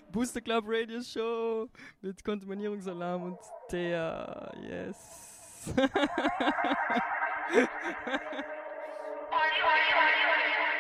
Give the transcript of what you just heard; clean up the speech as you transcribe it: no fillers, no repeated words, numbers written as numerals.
Booster Club Radio Show mit Kontaminierungsalarm und Thea. Yes.